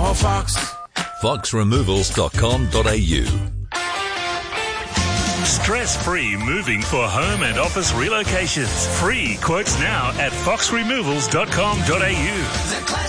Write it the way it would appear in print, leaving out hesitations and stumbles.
call Fox. foxremovals.com.au. Stress-free moving for home and office relocations. Free quotes now at foxremovals.com.au.